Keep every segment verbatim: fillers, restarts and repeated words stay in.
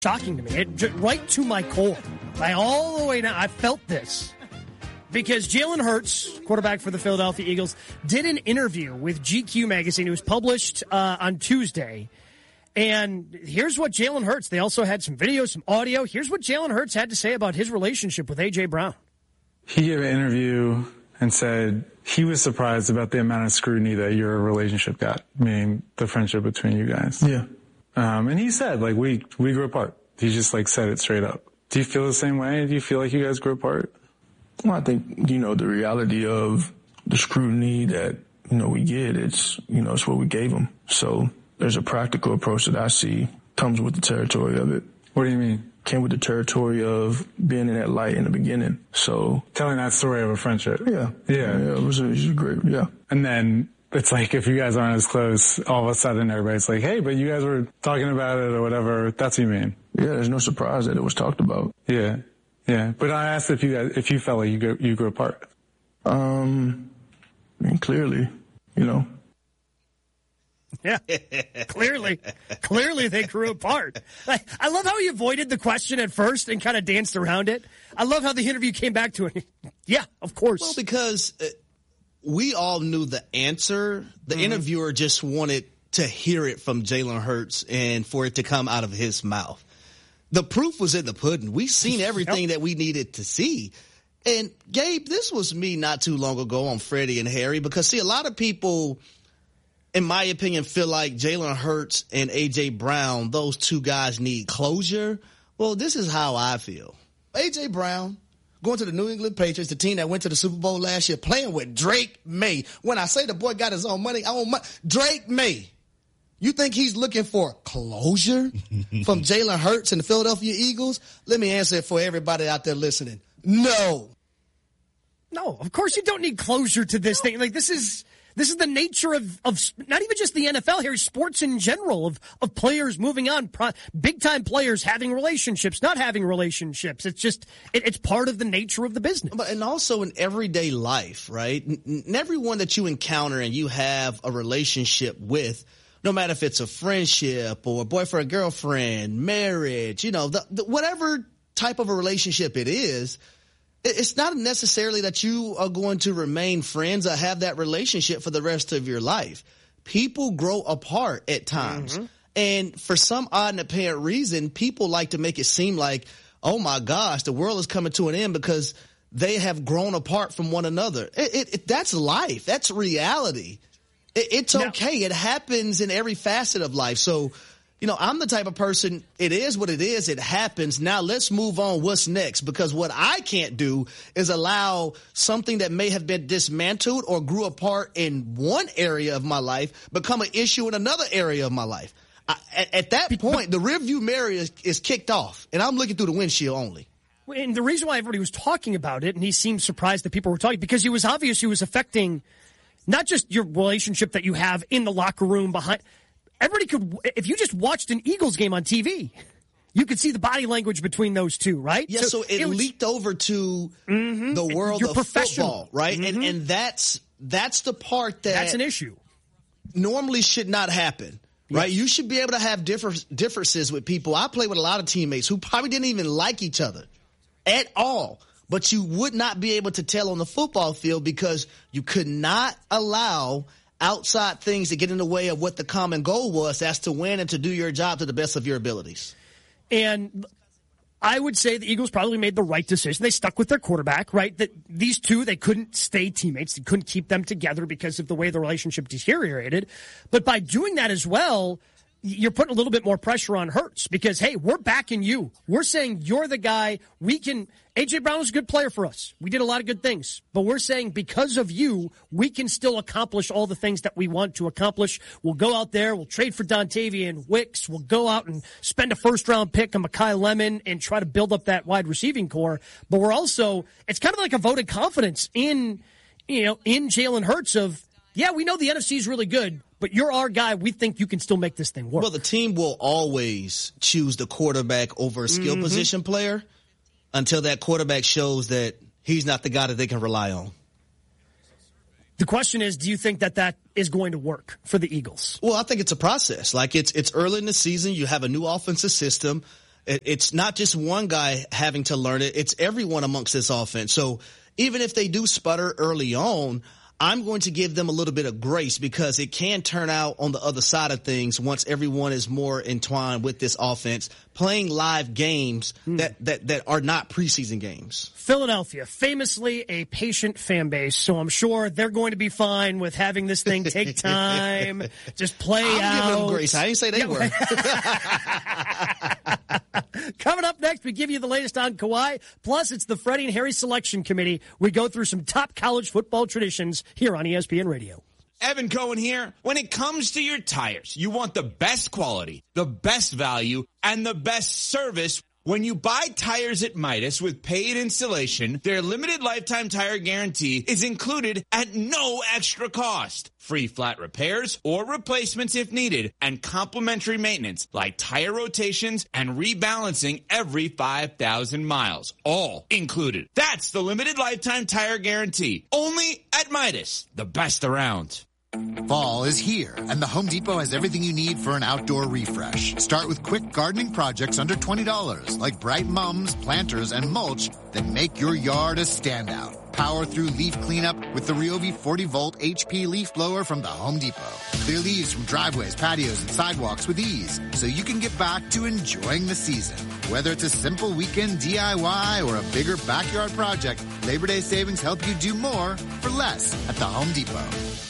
shocking to me, it, right to my core. Like all the way down, I felt this. Because Jalen Hurts, quarterback for the Philadelphia Eagles, did an interview with G Q magazine. It was published uh, on Tuesday. And here's what Jalen Hurts, they also had some video, some audio. Here's what Jalen Hurts had to say about his relationship with A J. Brown. He gave an interview and said he was surprised about the amount of scrutiny that your relationship got, meaning the friendship between you guys. Yeah. Um, and he said, like, we, we grew apart. He just, like, said it straight up. Do you feel the same way? Do you feel like you guys grew apart? Well, I think, you know, the reality of the scrutiny that, you know, we get, it's, you know, it's what we gave him. So there's a practical approach that I see comes with the territory of it. What do you mean? Came with the territory of being in that light in the beginning. So telling that story of a friendship. Yeah. Yeah. Yeah, it was, a, it was great. Yeah. And then it's like if you guys aren't as close, all of a sudden everybody's like, hey, but you guys were talking about it or whatever. That's what you mean. Yeah, there's no surprise that it was talked about. Yeah. Yeah. But I asked if you guys, if you felt like you grew, you grew apart. Um, I mean, clearly, you know. Yeah, clearly, clearly they grew apart. I, I love how he avoided the question at first and kind of danced around it. I love how the interview came back to it. Yeah, of course. Well, because uh, we all knew the answer. The mm-hmm. interviewer just wanted to hear it from Jalen Hurts and for it to come out of his mouth. The proof was in the pudding. We've seen everything yep. that we needed to see. And, Gabe, this was me not too long ago on Freddie and Harry because, see, a lot of people – in my opinion, feel like Jalen Hurts and A J. Brown, those two guys need closure. Well, this is how I feel. A J. Brown going to the New England Patriots, the team that went to the Super Bowl last year, playing with Drake May. When I say the boy got his own money, I own money. Drake May. You think he's looking for closure from Jalen Hurts and the Philadelphia Eagles? Let me answer it for everybody out there listening. No. No, of course you don't need closure to this thing. Like, this is... This is the nature of, of not even just the N F L here, sports in general, of, of players moving on, pro, big-time players having relationships, not having relationships. It's just, it, it's part of the nature of the business. But and also in everyday life, right? And everyone that you encounter and you have a relationship with, no matter if it's a friendship or a boyfriend, girlfriend, marriage, you know, the, the, whatever type of a relationship it is, it's not necessarily that you are going to remain friends or have that relationship for the rest of your life. People grow apart at times. Mm-hmm. And for some odd and apparent reason, people like to make it seem like, oh, my gosh, the world is coming to an end because they have grown apart from one another. It, it, it, that's life. That's reality. It, it's okay. Now, it happens in every facet of life. So, you know, I'm the type of person, it is what it is, it happens. Now let's move on. What's next? Because what I can't do is allow something that may have been dismantled or grew apart in one area of my life become an issue in another area of my life. I, at, at that point, the rearview mirror is, is kicked off, and I'm looking through the windshield only. And the reason why everybody was talking about it, and he seemed surprised that people were talking, because it was obvious he was affecting not just your relationship that you have in the locker room behind – everybody could, if you just watched an Eagles game on T V, you could see the body language between those two, right? Yeah, so, so it, it was, leaked over to mm-hmm, the world of football, right? Mm-hmm. And and that's that's the part that that's an issue. Normally should not happen, right? Yes. You should be able to have different differences with people. I play with a lot of teammates who probably didn't even like each other at all, but you would not be able to tell on the football field because you could not allow outside things to get in the way of what the common goal was. That's to win and to do your job to the best of your abilities. And I would say the Eagles probably made the right decision. They stuck with their quarterback, right? That these two, they couldn't stay teammates. They couldn't keep them together because of the way the relationship deteriorated. But by doing that as well, you're putting a little bit more pressure on Hurts because, hey, we're backing you. We're saying you're the guy. We can – A J. Brown was a good player for us. We did a lot of good things. But we're saying because of you, we can still accomplish all the things that we want to accomplish. We'll go out there. We'll trade for Dontavian Wicks. We'll go out and spend a first-round pick on Mekhi Lemon and try to build up that wide receiving core. But we're also – it's kind of like a vote of confidence in, you know, in Jalen Hurts of, yeah, we know the N F C is really good, but you're our guy. We think you can still make this thing work. Well, the team will always choose the quarterback over a skill mm-hmm. position player until that quarterback shows that he's not the guy that they can rely on. The question is, do you think that that is going to work for the Eagles? Well, I think it's a process. Like, it's it's early in the season. You have a new offensive system. it, it's not just one guy having to learn it. It's everyone amongst this offense. So even if they do sputter early on, I'm going to give them a little bit of grace because it can turn out on the other side of things once everyone is more entwined with this offense, playing live games mm. that, that, that are not preseason games. Philadelphia, famously a patient fan base, so I'm sure they're going to be fine with having this thing take time, just play I'm out. I'm giving them grace. I didn't say they yeah. were. Coming up next, we give you the latest on Kawhi. Plus, it's the Freddie and Harry Selection Committee. We go through some top college football traditions here on E S P N Radio. Evan Cohen here. When it comes to your tires, you want the best quality, the best value, and the best service. When you buy tires at Midas with paid installation, their limited lifetime tire guarantee is included at no extra cost. Free flat repairs or replacements if needed, and complimentary maintenance like tire rotations and rebalancing every five thousand miles. All included. That's the limited lifetime tire guarantee. Only at Midas, the best around. Fall is here, and the Home Depot has everything you need for an outdoor refresh. Start with quick gardening projects under twenty dollars, like bright mums, planters, and mulch that make your yard a standout. Power through leaf cleanup with the Ryobi forty volt H P leaf blower from the Home Depot. Clear leaves from driveways, patios, and sidewalks with ease, so you can get back to enjoying the season. Whether it's a simple weekend D I Y or a bigger backyard project, Labor Day savings help you do more for less at the Home Depot.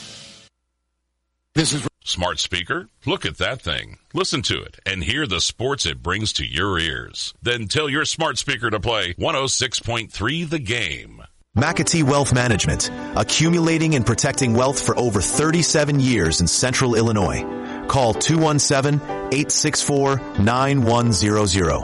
This is Smart Speaker? Look at that thing. Listen to it and hear the sports it brings to your ears. Then tell your smart speaker to play one oh six point three The Game. McAtee Wealth Management, accumulating and protecting wealth for over thirty-seven years in central Illinois. Call two one seven, eight six four, nine one zero zero.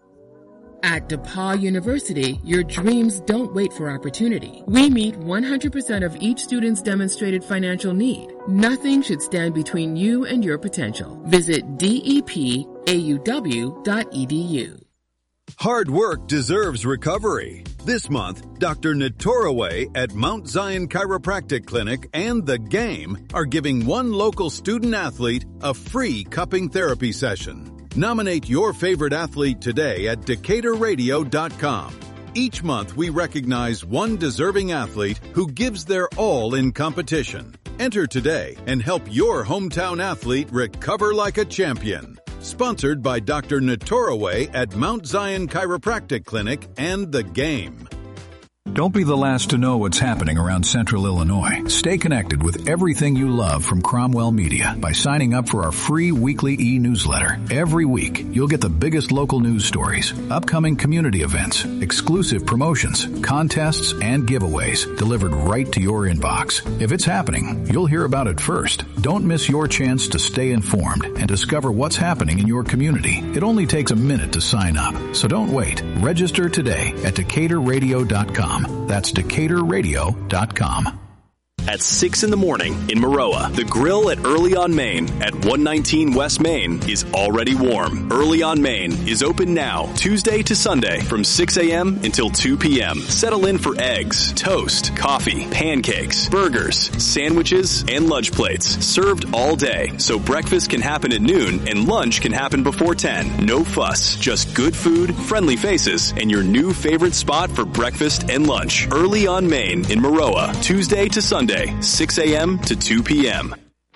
At DePaul University, your dreams don't wait for opportunity. We meet one hundred percent of each student's demonstrated financial need. Nothing should stand between you and your potential. Visit D E P A U W dot E D U. Hard work deserves recovery. This month, Doctor Natoraway at Mount Zion Chiropractic Clinic and The Game are giving one local student athlete a free cupping therapy session. Nominate your favorite athlete today at Decatur Radio dot com. Each month, we recognize one deserving athlete who gives their all in competition. Enter today and help your hometown athlete recover like a champion. Sponsored by Doctor Natoraway at Mount Zion Chiropractic Clinic and The Game. Don't be the last to know what's happening around Central Illinois. Stay connected with everything you love from Cromwell Media by signing up for our free weekly e-newsletter. Every week, you'll get the biggest local news stories, upcoming community events, exclusive promotions, contests, and giveaways delivered right to your inbox. If it's happening, you'll hear about it first. Don't miss your chance to stay informed and discover what's happening in your community. It only takes a minute to sign up, so don't wait. Register today at Decatur Radio dot com. That's Decatur Radio dot com. At six in the morning in Maroa, the grill at Early on Main at one nineteen West Main is already warm. Early on Main is open now, Tuesday to Sunday from six a.m. until two p.m. Settle in for eggs, toast, coffee, pancakes, burgers, sandwiches, and lunch plates served all day. So breakfast can happen at noon and lunch can happen before ten. No fuss, just good food, friendly faces, and your new favorite spot for breakfast and lunch. Early on Main in Maroa, Tuesday to Sunday, six a.m. to two p.m.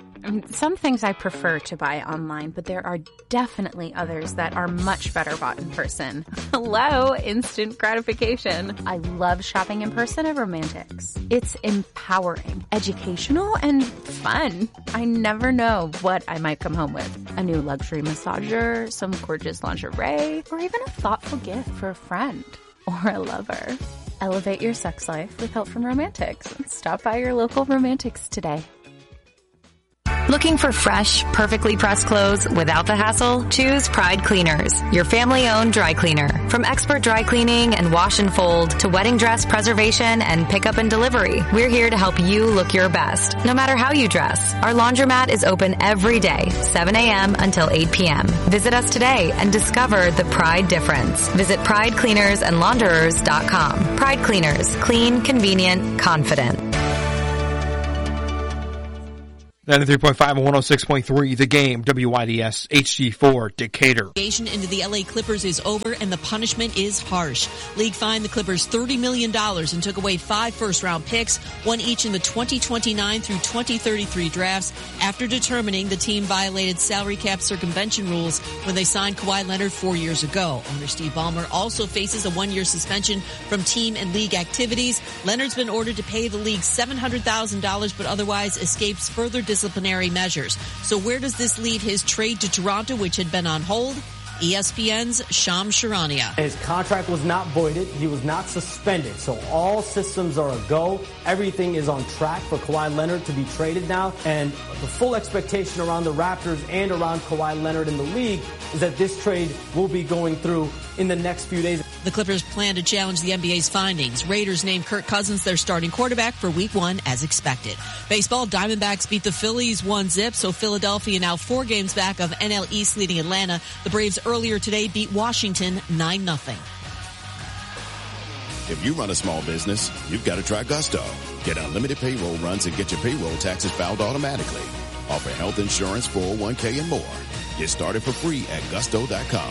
Some things I prefer to buy online, but there are definitely others that are much better bought in person. Hello, instant gratification. I love shopping in person at Romantics. It's empowering, educational, and fun. I never know what I might come home with. A new luxury massager, some gorgeous lingerie, or even a thoughtful gift for a friend or a lover. Elevate your sex life with help from Romantics. Stop by your local Romantics today. Looking for fresh, perfectly pressed clothes without the hassle? Choose Pride Cleaners, your family-owned dry cleaner. From expert dry cleaning and wash and fold to wedding dress preservation and pickup and delivery, we're here to help you look your best, no matter how you dress. Our laundromat is open every day, seven a.m. until eight p.m. Visit us today and discover the Pride difference. Visit pride cleaners and launderers dot com. Pride Cleaners, clean, convenient, confident. ninety-three point five and one oh six point three, The Game, W I D S, H D four, Decatur. Into the L A Clippers is over and the punishment is harsh. League fined the Clippers thirty million dollars and took away five first-round picks, one each in the twenty twenty-nine through twenty thirty-three drafts, after determining the team violated salary cap circumvention rules when they signed Kawhi Leonard four years ago. Owner Steve Ballmer also faces a one-year suspension from team and league activities. Leonard's been ordered to pay the league seven hundred thousand dollars, but otherwise escapes further disciplinary measures. So where does this leave his trade to Toronto, which had been on hold? E S P N's Shams Charania. His contract was not voided. He was not suspended. So all systems are a go. Everything is on track for Kawhi Leonard to be traded now. And the full expectation around the Raptors and around Kawhi Leonard in the league is that this trade will be going through in the next few days. The Clippers plan to challenge the N B A's findings. Raiders named Kirk Cousins their starting quarterback for week one as expected. Baseball, Diamondbacks beat the Phillies one zip, so Philadelphia now four games back of N L East leading Atlanta. The Braves earlier today beat Washington nine nothing. If you run a small business, you've got to try Gusto. Get unlimited payroll runs and get your payroll taxes filed automatically. Offer health insurance, four oh one k, and more. Get started for free at gusto dot com.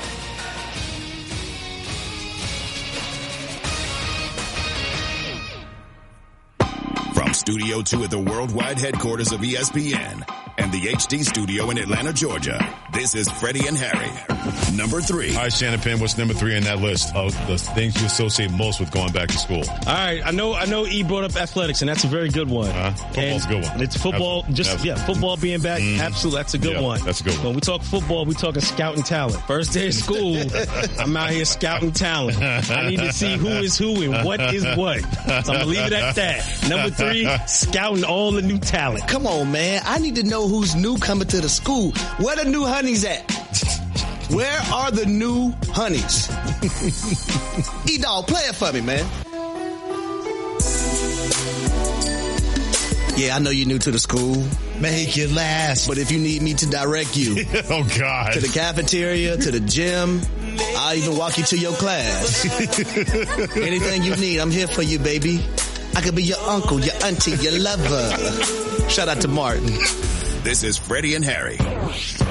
From Studio two at the worldwide headquarters of E S P N and the H D studio in Atlanta, Georgia, this is Freddie and Harry. Number three. All right, Shannon Penn, what's number three on that list of the things you associate most with going back to school? All right, I know I know E brought up athletics, and that's a very good one. Uh, football's and a good one. It's football, Absolutely. just, Absolutely. yeah, football being back, mm. absolutely, that's a good yeah, one. That's a good one. When we talk football, we talking scouting talent. First day of school, I'm out here scouting talent. I need to see who is who and what is what. So I'm going to leave it at that. Number three, scouting all the new talent. Come on, man. I need to know who's new coming to the school. Where the new honeys at? Where are the new honeys? E-Dog, play it for me, man. Yeah, I know you're new to the school. Make it last. But if you need me to direct you. Oh, God. To the cafeteria, to the gym, I'll even walk you to your class. Anything you need, I'm here for you, baby. I could be your uncle, your auntie, your lover. Shout out to Martin. This is Freddie and Harry.